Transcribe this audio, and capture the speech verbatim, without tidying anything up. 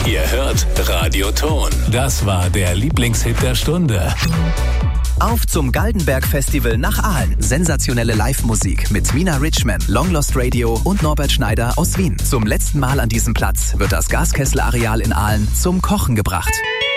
Ihr hört Radio Ton. Das war der Lieblingshit der Stunde. Auf zum Galdenberg-Festival nach Aalen. Sensationelle Live-Musik mit Mina Richman, Long Lost Radio und Norbert Schneider aus Wien. Zum letzten Mal an diesem Platz wird das Gaskessel-Areal in Aalen zum Kochen gebracht.